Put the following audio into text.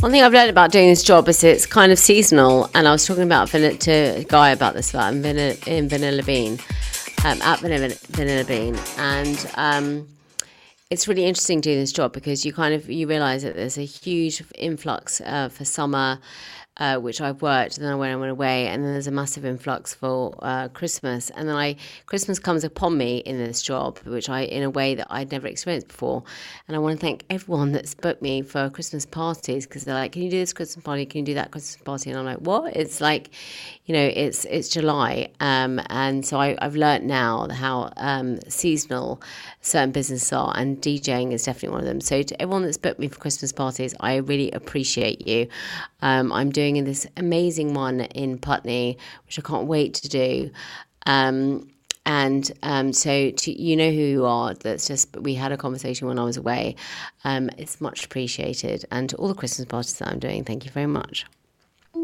One thing I've learned about doing this job is it's kind of seasonal, and I was talking to a guy about this in Vanilla Bean, at Vanilla Bean, and it's really interesting doing this job because you realise that there's a huge influx for summer, which I've worked, and then I went away, and then there's a massive influx for Christmas, and then Christmas comes upon me in this job, in a way that I'd never experienced before, and I want to thank everyone that's booked me for Christmas parties, because they're like, can you do this Christmas party, can you do that Christmas party, and I'm like, what? It's like, it's July, and so I've learnt now how seasonal certain businesses are, and DJing is definitely one of them. So to everyone that's booked me for Christmas parties, I really appreciate you. I'm doing this amazing one in Putney, which I can't wait to do. So you know who you are. We had a conversation when I was away. It's much appreciated. And to all the Christmas parties that I'm doing, thank you very much.